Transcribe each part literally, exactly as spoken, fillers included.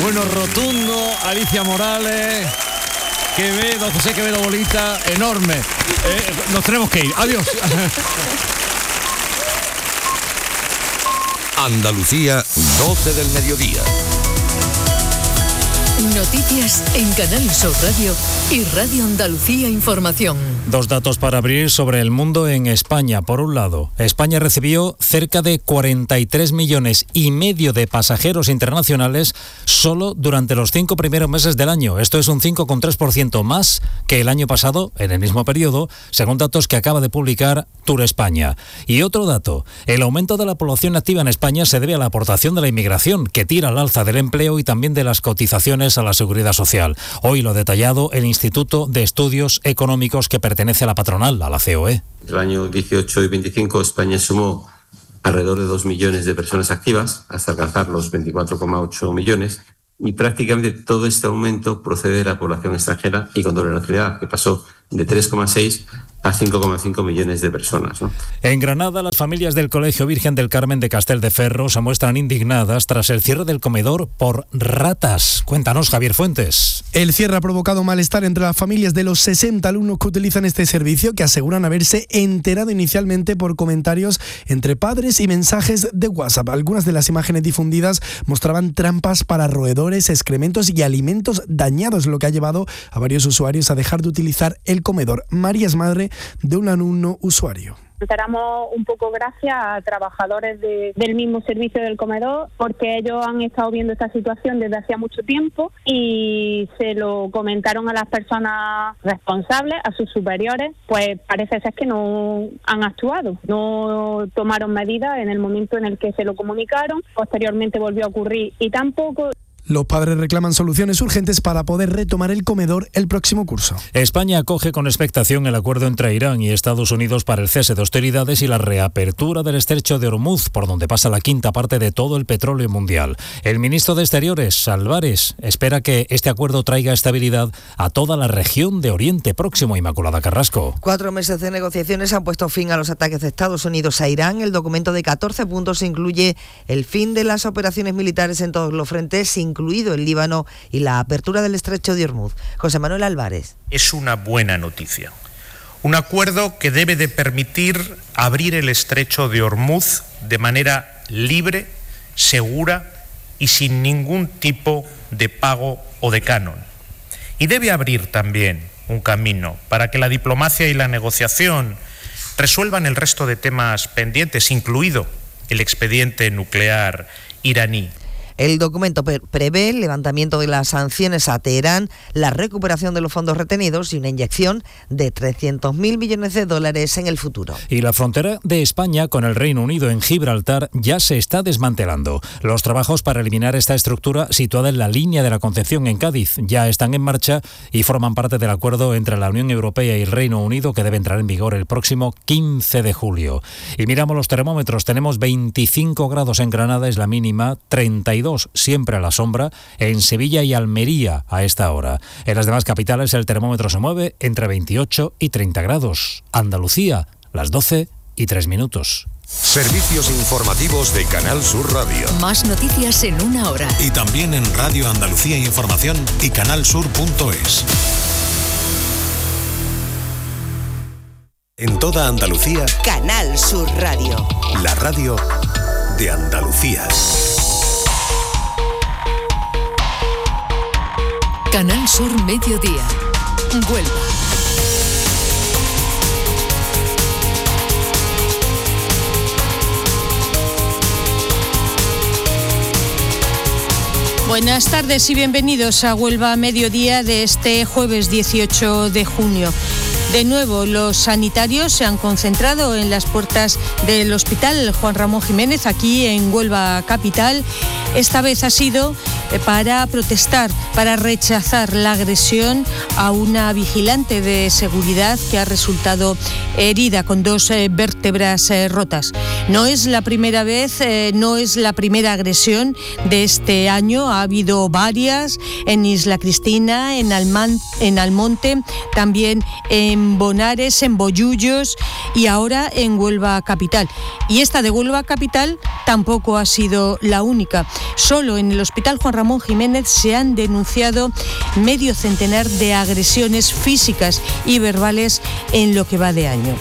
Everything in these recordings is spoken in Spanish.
Bueno, Rotundo, Alicia Morales, Quevedo, José Quevedo Bolita, enorme. Eh, nos tenemos que ir. Adiós. Andalucía, doce del mediodía. Noticias en Canal Sur Radio y Radio Andalucía Información. Dos datos para abrir sobre el mundo en España. Por un lado, España recibió cerca de cuarenta y tres millones y medio de pasajeros internacionales solo durante los cinco primeros meses del año. Esto es un cinco coma tres por ciento más que el año pasado, en el mismo periodo, según datos que acaba de publicar Tour España. Y otro dato, el aumento de la población activa en España se debe a la aportación de la inmigración, que tira al alza del empleo y también de las cotizaciones a la Seguridad Social. Hoy lo ha detallado el Instituto de Estudios Económicos que pertenece a la patronal, a la C O E. Entre el año dieciocho y veinticinco España sumó alrededor de dos millones de personas activas hasta alcanzar los veinticuatro coma ocho millones y prácticamente todo este aumento procede de la población extranjera y con doble nacionalidad, que pasó de tres coma seis a cinco coma cinco millones de personas, ¿no? En Granada, las familias del Colegio Virgen del Carmen de Castelldefels se muestran indignadas tras el cierre del comedor por ratas. Cuéntanos, Javier Fuentes. El cierre ha provocado malestar entre las familias de los sesenta alumnos que utilizan este servicio, que aseguran haberse enterado inicialmente por comentarios entre padres y mensajes de WhatsApp. Algunas de las imágenes difundidas mostraban trampas para roedores, excrementos y alimentos dañados, lo que ha llevado a varios usuarios a dejar de utilizar el comedor. María es madre de un alumno usuario. Enteramos un poco gracias a trabajadores de, del mismo servicio del comedor, porque ellos han estado viendo esta situación desde hacía mucho tiempo y se lo comentaron a las personas responsables, a sus superiores. Pues parece ser que no han actuado, no tomaron medidas en el momento en el que se lo comunicaron. Posteriormente volvió a ocurrir y tampoco. Los padres reclaman soluciones urgentes para poder retomar el comedor el próximo curso. España acoge con expectación el acuerdo entre Irán y Estados Unidos para el cese de hostilidades y la reapertura del estrecho de Hormuz, por donde pasa la quinta parte de todo el petróleo mundial. El ministro de Exteriores, Álvarez, espera que este acuerdo traiga estabilidad a toda la región de Oriente Próximo. Inmaculada Carrasco. Cuatro meses de negociaciones han puesto fin a los ataques de Estados Unidos a Irán. El documento de catorce puntos incluye el fin de las operaciones militares en todos los frentes, incluido el Líbano, y la apertura del estrecho de Hormuz. José Manuel Álvarez. Es una buena noticia. Un acuerdo que debe de permitir abrir el estrecho de Hormuz de manera libre, segura y sin ningún tipo de pago o de canon. Y debe abrir también un camino para que la diplomacia y la negociación resuelvan el resto de temas pendientes, incluido el expediente nuclear iraní. El documento prevé el levantamiento de las sanciones a Teherán, la recuperación de los fondos retenidos y una inyección de trescientos mil millones de dólares en el futuro. Y la frontera de España con el Reino Unido en Gibraltar ya se está desmantelando. Los trabajos para eliminar esta estructura situada en la línea de la Concepción en Cádiz ya están en marcha y forman parte del acuerdo entre la Unión Europea y el Reino Unido, que debe entrar en vigor el próximo quince de julio. Y miramos los termómetros, tenemos veinticinco grados en Granada, es la mínima, treinta y dos siempre a la sombra en Sevilla y Almería a esta hora. En las demás capitales el termómetro se mueve entre veintiocho y treinta grados. Andalucía, las doce y tres minutos. Servicios informativos de Canal Sur Radio. Más noticias en una hora. Y también en Radio Andalucía Información y canalsur punto es. En toda Andalucía, Canal Sur Radio. La radio de Andalucía. Canal Sur Mediodía. Huelva. Buenas tardes y bienvenidos a Huelva Mediodía de este jueves dieciocho de junio. De nuevo, los sanitarios se han concentrado en las puertas del Hospital Juan Ramón Jiménez, aquí en Huelva capital. Esta vez ha sido para protestar, para rechazar la agresión a una vigilante de seguridad que ha resultado herida con dos eh, vértebras eh, rotas. No es la primera vez, eh, no es la primera agresión de este año. Ha habido varias en Isla Cristina, en, Alman, en Almonte, también en Bonares, en Bollullos y ahora en Huelva capital. Y esta de Huelva capital tampoco ha sido la única. Solo en el Hospital Juan Ramón Ramón Jiménez se han denunciado medio centenar de agresiones físicas y verbales en lo que va de año.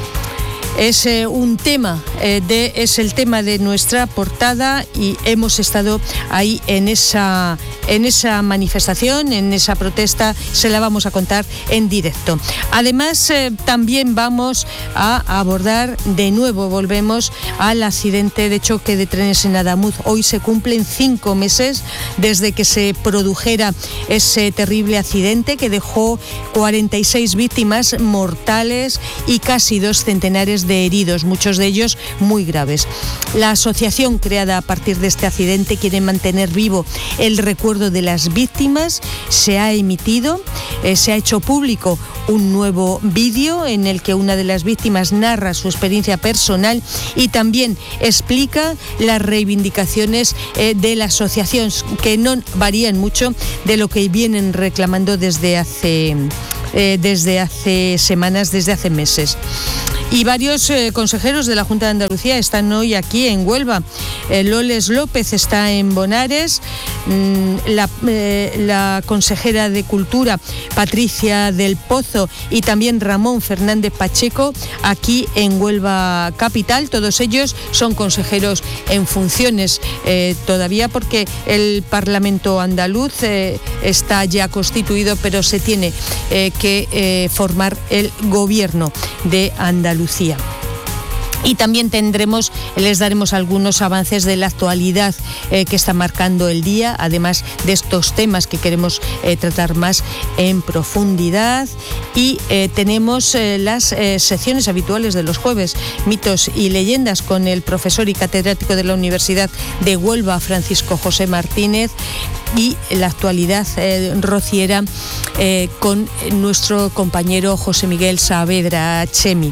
Es eh, un tema, eh, de, es el tema de nuestra portada y hemos estado ahí en esa, en esa manifestación, en esa protesta, se la vamos a contar en directo. Además, eh, también vamos a abordar de nuevo, volvemos al accidente de choque de trenes en Adamuz. Hoy se cumplen cinco meses desde que se produjera ese terrible accidente que dejó cuarenta y seis víctimas mortales y casi dos centenares de heridos, muchos de ellos muy graves. La asociación creada a partir de este accidente quiere mantener vivo el recuerdo de las víctimas. Se ha emitido, eh, se ha hecho público un nuevo vídeo en el que una de las víctimas narra su experiencia personal y también explica las reivindicaciones eh, de la asociación, que no varían mucho de lo que vienen reclamando desde hace, eh, desde hace semanas, desde hace meses. Y varios eh, consejeros de la Junta de Andalucía están hoy aquí en Huelva. Eh, Loles López está en Bonares, mm, la, eh, la consejera de Cultura Patricia del Pozo y también Ramón Fernández Pacheco aquí en Huelva Capital. Todos ellos son consejeros en funciones eh, todavía, porque el Parlamento andaluz eh, está ya constituido, pero se tiene eh, que eh, formar el gobierno de Andalucía. Lucía. Y también tendremos, les daremos algunos avances de la actualidad eh, que está marcando el día, además de estos temas que queremos eh, tratar más en profundidad. Y eh, tenemos eh, las eh, secciones habituales de los jueves, mitos y leyendas, con el profesor y catedrático de la Universidad de Huelva, Francisco José Martínez, y la actualidad eh, rociera eh, con nuestro compañero José Miguel Saavedra Chemi.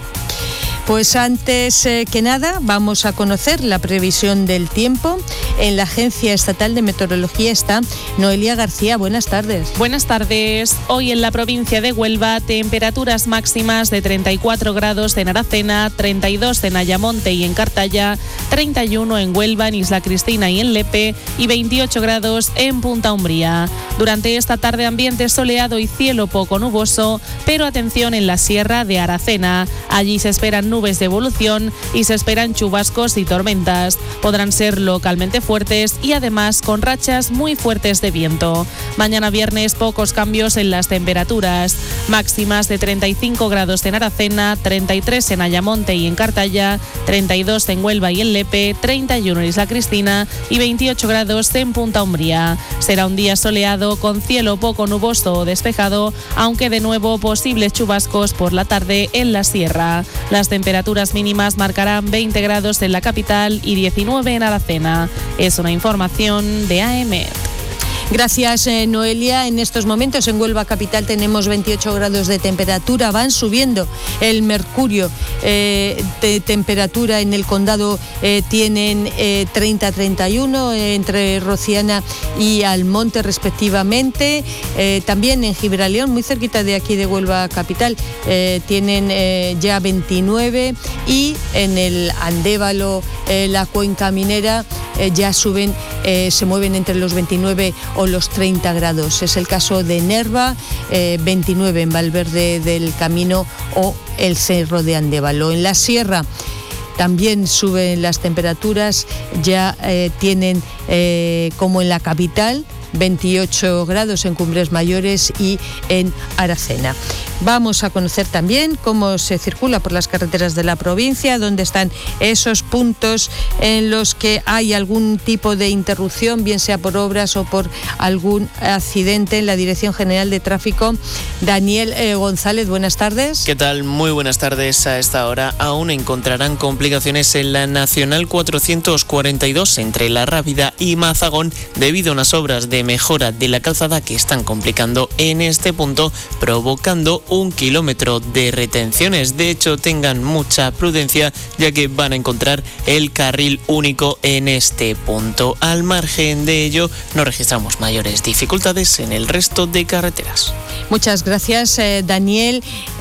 Pues antes eh, que nada vamos a conocer la previsión del tiempo. En la Agencia Estatal de Meteorología está Noelia García. Buenas tardes. Buenas tardes. Hoy en la provincia de Huelva, temperaturas máximas de treinta y cuatro grados en Aracena, treinta y dos en Ayamonte y en Cartaya, treinta y uno en Huelva, en Isla Cristina y en Lepe y veintiocho grados en Punta Umbría. Durante esta tarde ambiente soleado y cielo poco nuboso, pero atención en la Sierra de Aracena. Allí se esperan nubes de evolución y se esperan chubascos y tormentas. Podrán ser localmente fuertes y además con rachas muy fuertes de viento. Mañana viernes pocos cambios en las temperaturas. Máximas de treinta y cinco grados en Aracena, treinta y tres en Ayamonte y en Cartaya, treinta y dos en Huelva y en Lepe, treinta y uno en Isla Cristina y veintiocho grados en Punta Umbría. Será un día soleado con cielo poco nuboso o despejado, aunque de nuevo posibles chubascos por la tarde en la sierra. Las temperaturas mínimas marcarán veinte grados en la capital y diecinueve en Aracena. Es una información de A M. Gracias, eh, Noelia. En estos momentos en Huelva Capital tenemos veintiocho grados de temperatura. Van subiendo el mercurio eh, de temperatura. En el condado eh, tienen eh, treinta a treinta y uno eh, entre Rociana y Almonte respectivamente. Eh, también en Gibraleón, muy cerquita de aquí de Huelva Capital, eh, tienen eh, ya veintinueve, y en el Andévalo, eh, la cuenca minera, eh, ya suben, eh, se mueven entre los veintinueve o los treinta grados. Es el caso de Nerva, eh, veintinueve en Valverde del Camino o el Cerro de Andévalo. En la sierra también suben las temperaturas, ya eh, tienen, eh, como en la capital, veintiocho grados en Cumbres Mayores y en Aracena. Vamos a conocer también cómo se circula por las carreteras de la provincia, dónde están esos puntos en los que hay algún tipo de interrupción, bien sea por obras o por algún accidente. En la Dirección General de Tráfico, Daniel eh, González, buenas tardes. ¿Qué tal? Muy buenas tardes. A esta hora aún encontrarán complicaciones en la Nacional cuatrocientos cuarenta y dos entre La Rábida y Mazagón, debido a unas obras de mejora de la calzada que están complicando en este punto, provocando un kilómetro de retenciones. De hecho, tengan mucha prudencia, ya que van a encontrar el carril único en este punto. Al margen de ello, no registramos mayores dificultades en el resto de carreteras. Muchas gracias, eh, Daniel.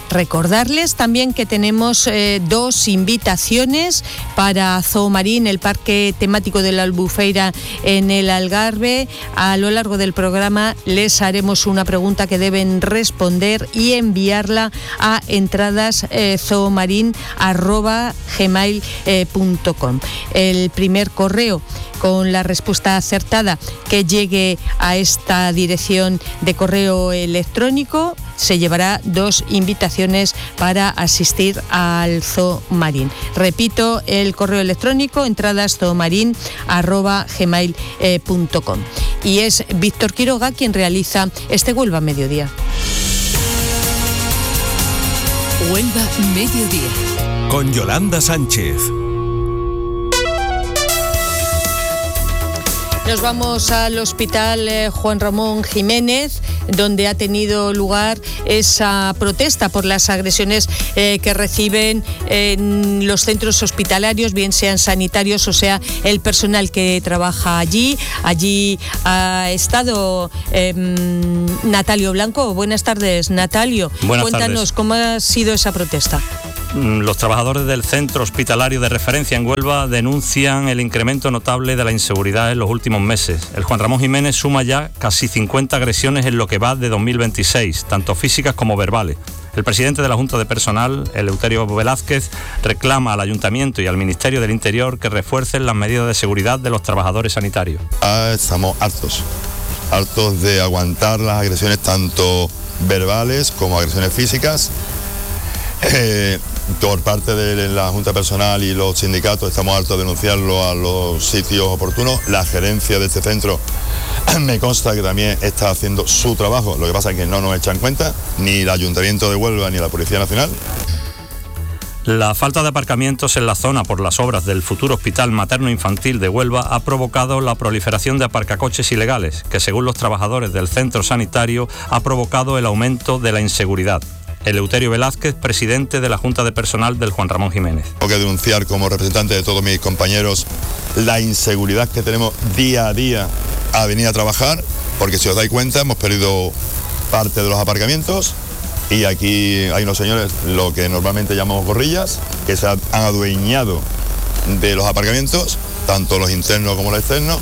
Recordarles también que tenemos eh, dos invitaciones para Zoomarín, el parque temático de la Albufeira en el Algarve. A lo largo del programa les haremos una pregunta que deben responder y enviarla a entradas eh, zoomarín arroba gmail punto com. El primer correo con la respuesta acertada que llegue a esta dirección de correo electrónico se llevará dos invitaciones para asistir al Zoomarín. Repito, el correo electrónico entradas zoomarín arroba gmail punto com. Y es Víctor Quiroga quien realiza este Huelva Mediodía. Huelva Mediodía. Con Yolanda Sánchez. Nos vamos al Hospital eh, Juan Ramón Jiménez, donde ha tenido lugar esa protesta por las agresiones eh, que reciben en los centros hospitalarios, bien sean sanitarios o sea el personal que trabaja allí. Allí ha estado eh, Natalio Blanco. Buenas tardes, Natalio. Buenas Cuéntanos tardes. ¿Cómo ha sido esa protesta? Los trabajadores del centro hospitalario de referencia en Huelva denuncian el incremento notable de la inseguridad en los últimos meses. El Juan Ramón Jiménez suma ya casi cincuenta agresiones en lo que va de dos mil veintiséis, tanto físicas como verbales. El presidente de la Junta de Personal, Eleuterio Velázquez, reclama al Ayuntamiento y al Ministerio del Interior que refuercen las medidas de seguridad de los trabajadores sanitarios. Ah, estamos hartos, hartos de aguantar las agresiones tanto verbales como agresiones físicas. Eh, por parte de la Junta Personal y los sindicatos estamos hartos de denunciarlo a los sitios oportunos. La gerencia de este centro me consta que también está haciendo su trabajo, lo que pasa es que no nos echan cuenta, ni el Ayuntamiento de Huelva ni la Policía Nacional. La falta de aparcamientos en la zona por las obras del futuro Hospital Materno-Infantil de Huelva ha provocado la proliferación de aparcacoches ilegales, que según los trabajadores del centro sanitario ha provocado el aumento de la inseguridad. Eleuterio Velázquez, presidente de la Junta de Personal del Juan Ramón Jiménez. Tengo que denunciar como representante de todos mis compañeros la inseguridad que tenemos día a día a venir a trabajar, porque si os dais cuenta hemos perdido parte de los aparcamientos y aquí hay unos señores, lo que normalmente llamamos gorrillas, que se han adueñado de los aparcamientos, tanto los internos como los externos,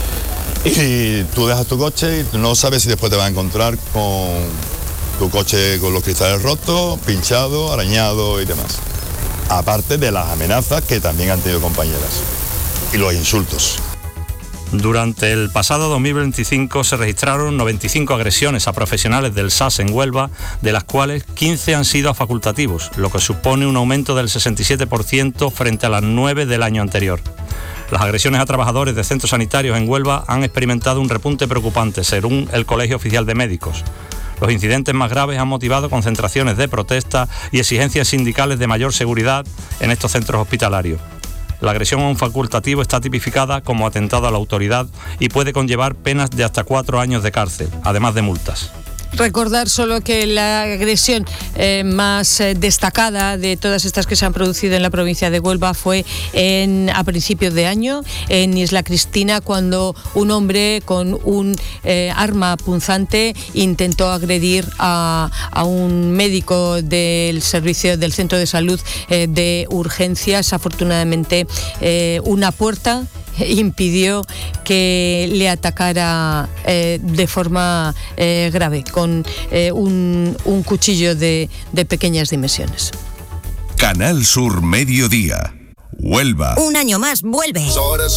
y tú dejas tu coche y no sabes si después te vas a encontrar con tu coche con los cristales rotos, pinchado, arañado y demás. Aparte de las amenazas que también han tenido compañeras y los insultos. Durante el pasado dos mil veinticinco se registraron noventa y cinco agresiones a profesionales del S A S en Huelva, de las cuales quince han sido a facultativos, lo que supone un aumento del sesenta y siete por ciento frente a las nueve del año anterior. Las agresiones a trabajadores de centros sanitarios en Huelva han experimentado un repunte preocupante, según el Colegio Oficial de Médicos. Los incidentes más graves han motivado concentraciones de protesta y exigencias sindicales de mayor seguridad en estos centros hospitalarios. La agresión a un facultativo está tipificada como atentado a la autoridad y puede conllevar penas de hasta cuatro años de cárcel, además de multas. Recordar solo que la agresión eh, más eh, destacada de todas estas que se han producido en la provincia de Huelva fue en, a principios de año en Isla Cristina, cuando un hombre con un eh, arma punzante intentó agredir a, a un médico del servicio del centro de salud eh, de urgencias. Afortunadamente eh, una puerta impidió que le atacara eh, de forma eh, grave con eh, un, un cuchillo de, de pequeñas dimensiones. Canal Sur Mediodía, Huelva. Un año más vuelve.